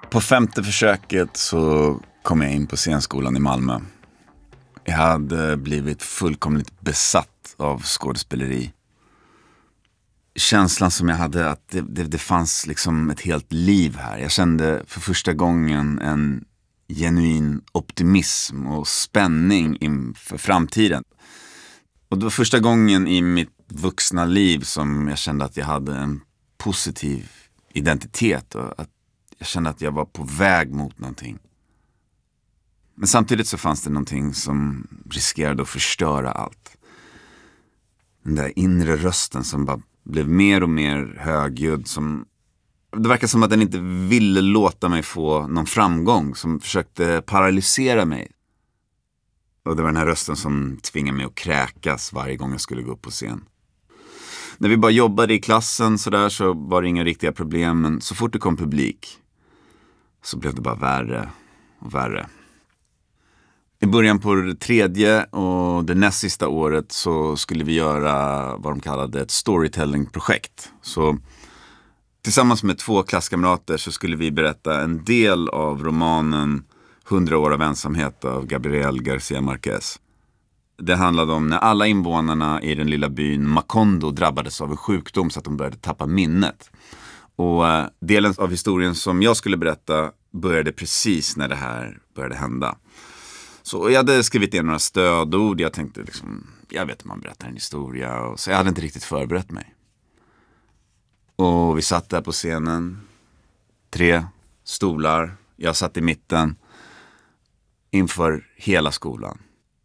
På 5:e försöket så kom jag in på scenskolan i Malmö. Jag hade blivit fullkomligt besatt av skådespeleri. Känslan som jag hade att det fanns liksom ett helt liv här. Jag kände för första gången en genuin optimism och spänning inför framtiden. Och det var första gången i mitt vuxna liv som jag kände att jag hade en positiv identitet och att jag kände att jag var på väg mot någonting. Men samtidigt så fanns det någonting som riskerade att förstöra allt. Den där inre rösten som bara blev mer och mer högljudd. Det verkar som att den inte ville låta mig få någon framgång. Som försökte paralysera mig. Och det var den här rösten som tvingade mig att kräkas varje gång jag skulle gå upp på scen. När vi bara jobbade i klassen så var det inga riktiga problem. Men så fort det kom publik så blev det bara värre och värre. I början på det 3:e och det näst sista året så skulle vi göra vad de kallade ett storytelling-projekt. Så tillsammans med 2 klasskamrater så skulle vi berätta en del av romanen 100 år av ensamhet av Gabriel García Márquez. Det handlade om när alla invånarna i den lilla byn Macondo drabbades av en sjukdom så att de började tappa minnet. Och delen av historien som jag skulle berätta började precis när det här började hända. Så jag hade skrivit in några stödord. Jag tänkte liksom, jag vet hur man berättar en historia. Så jag hade inte riktigt förberett mig. Och vi satt där på scenen. 3 stolar. Jag satt i mitten. Inför hela skolan.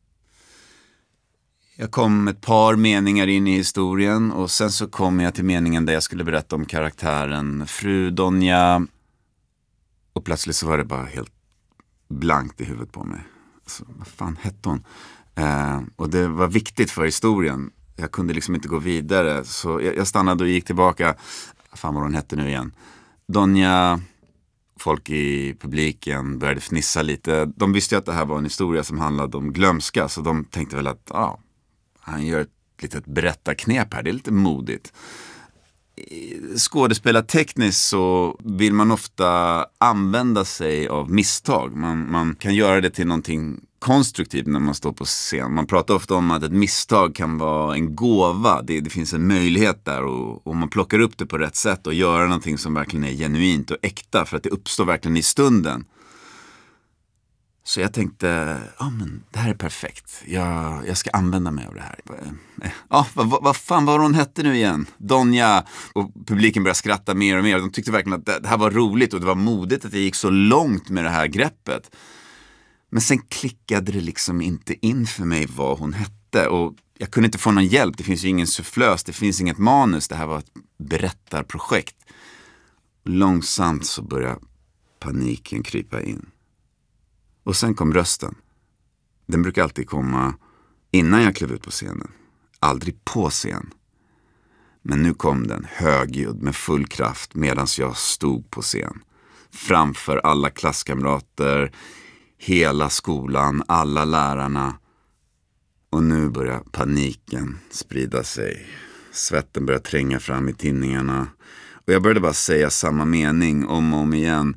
Jag kom ett par meningar in i historien. Och sen så kom jag till meningen där jag skulle berätta om karaktären Fru Donja. Och plötsligt så var det bara helt blankt i huvudet på mig. Alltså, vad fan hette hon? Och det var viktigt för historien. Jag kunde liksom inte gå vidare. Så jag stannade och gick tillbaka. Fan vad hon hette nu igen. Donja. Folk i publiken började fnissa lite. De visste ju att det här var en historia som handlade om glömska. Så de tänkte väl att han gör ett litet berättarknep här. Det är lite modigt. Skådespelartekniskt så vill man ofta använda sig av misstag. Man kan göra det till någonting konstruktivt när man står på scen. Man pratar ofta om att ett misstag kan vara en gåva. Det finns en möjlighet där och man plockar upp det på rätt sätt och gör någonting som verkligen är genuint och äkta för att det uppstår verkligen i stunden. Så jag tänkte, men det här är perfekt. Jag ska använda mig av det här. Vad fan var hon hette nu igen? Donja. Och publiken började skratta mer och mer. De tyckte verkligen att det här var roligt och det var modigt att det gick så långt med det här greppet. Men sen klickade det liksom inte in för mig vad hon hette. Och jag kunde inte få någon hjälp. Det finns ju ingen sufflös, det finns inget manus. Det här var ett berättarprojekt. Långsamt så började paniken krypa in. Och sen kom rösten. Den brukar alltid komma innan jag klev ut på scenen. Aldrig på scen. Men nu kom den högljudd med full kraft medan jag stod på scen. Framför alla klasskamrater, hela skolan, alla lärarna. Och nu börjar paniken sprida sig. Svetten börjar tränga fram i tinningarna. Och jag började bara säga samma mening om och om igen.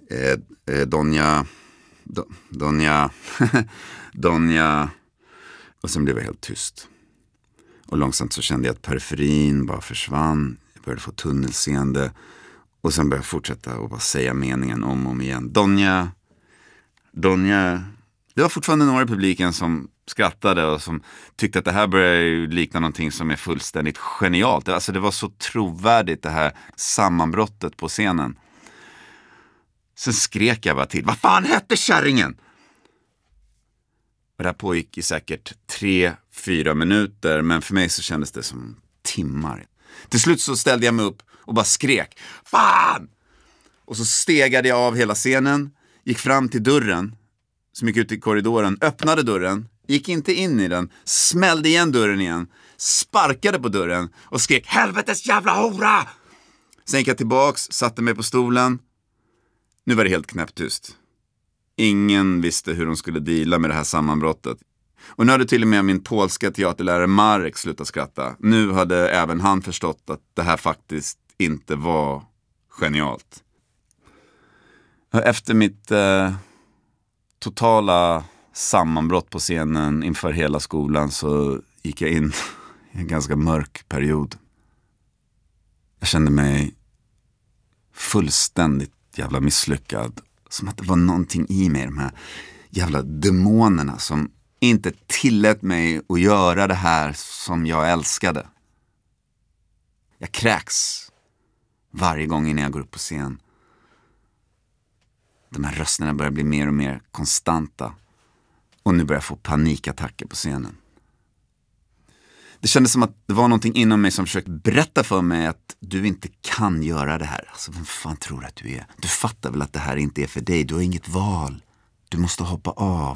Donja. Och sen blev jag helt tyst. Och långsamt så kände jag att periferin bara försvann. Jag började få tunnelseende. Och sen började jag fortsätta och bara säga meningen om och om igen. Donja. Det var fortfarande några i publiken som skrattade och som tyckte att det här började likna någonting som är fullständigt genialt. Alltså det var så trovärdigt det här sammanbrottet på scenen. Sen skrek jag bara till. Vad fan hette kärringen? Och det här pågick i säkert 3-4 minuter. Men för mig så kändes det som timmar. Till slut så ställde jag mig upp och bara skrek. Fan! Och så stegade jag av hela scenen. Gick fram till dörren. Som gick ut i korridoren. Öppnade dörren. Gick inte in i den. Smällde igen dörren igen. Sparkade på dörren. Och skrek. Helvetes jävla hora! Sen gick jag tillbaks. Satte mig på stolen. Nu var det helt knäpptyst. Ingen visste hur de skulle deala med det här sammanbrottet. Och nu hade till och med min polska teaterlärare Marek slutat skratta. Nu hade även han förstått att det här faktiskt inte var genialt. Efter mitt totala sammanbrott på scenen inför hela skolan så gick jag in i en ganska mörk period. Jag kände mig fullständigt jävla misslyckad. Som att det var någonting i mig, de här jävla demonerna som inte tillät mig att göra det här som jag älskade. Jag kräks varje gång innan jag går upp på scen. De här rösterna börjar bli mer och mer konstanta. Och nu börjar jag få panikattacker på scenen. Det kändes som att det var någonting inom mig som försökte berätta för mig att du inte kan göra det här. Alltså, vem fan tror du att du är? Du fattar väl att det här inte är för dig? Du har inget val. Du måste hoppa av.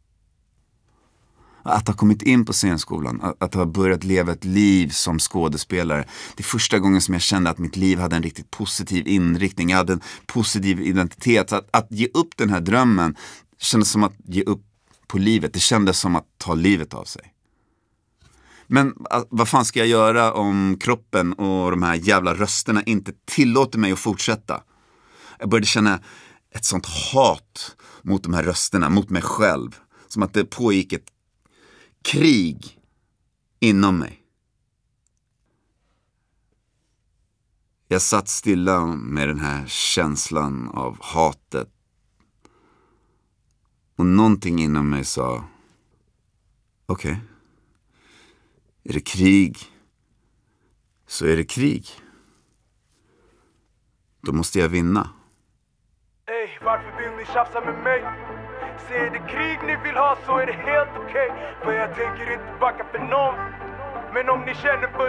Att ha kommit in på scenskolan, att ha börjat leva ett liv som skådespelare. Det är första gången som jag kände att mitt liv hade en riktigt positiv inriktning. Jag hade en positiv identitet. Att ge upp den här drömmen kändes som att ge upp på livet. Det kändes som att ta livet av sig. Men vad fan ska jag göra om kroppen och de här jävla rösterna inte tillåter mig att fortsätta? Jag började känna ett sånt hat mot de här rösterna, mot mig själv. Som att det pågick ett krig inom mig. Jag satt stilla med den här känslan av hatet. Och någonting inom mig sa: okej. Är det krig så är det krig. Då måste jag vinna. Ey, varför vill ni tjafsa med mig? Så är det krig ni vill ha så är det helt okej. För jag tänker inte backa för någon. Men om ni känner för